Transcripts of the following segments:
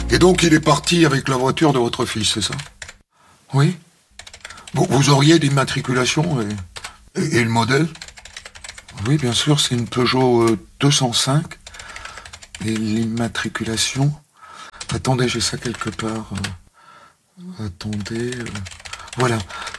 Et donc il est parti avec la voiture de votre fils, c'est ça? Oui. Vous auriez l'immatriculation et le modèle? Oui, bien sûr, c'est une Peugeot 205. Et l'immatriculation... Attendez, j'ai ça quelque part. Attendez... Voilà.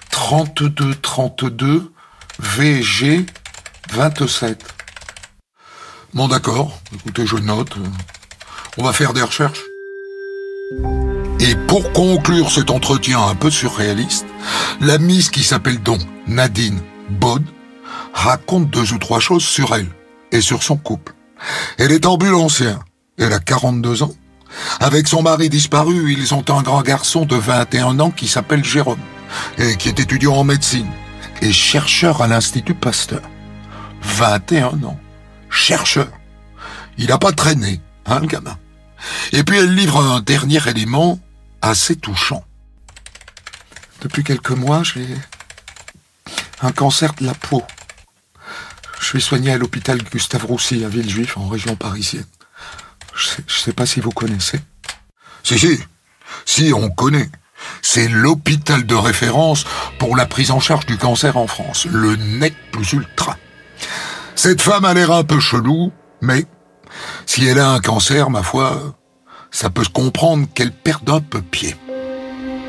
3232 VG 27. Bon, d'accord. Écoutez, je note. On va faire des recherches. Et pour conclure cet entretien un peu surréaliste, la Miss qui s'appelle donc Nadine Bod raconte 2 ou 3 choses sur elle et sur son couple. Elle est ambulancière. Elle a 42 ans. Avec son mari disparu, ils ont un grand garçon de 21 ans qui s'appelle Jérôme et qui est étudiant en médecine et chercheur à l'Institut Pasteur. 21 ans. Chercheur. Il n'a pas traîné, hein, le gamin. Et puis elle livre un dernier élément assez touchant. Depuis quelques mois, j'ai un cancer de la peau. Je suis soigné à l'hôpital Gustave-Roussy à Villejuif, en région parisienne. Je sais pas si vous connaissez. Si, on connaît. C'est l'hôpital de référence pour la prise en charge du cancer en France, le NEC plus ultra. Cette femme a l'air un peu chelou, mais si elle a un cancer, ma foi, ça peut se comprendre qu'elle perde un peu pied.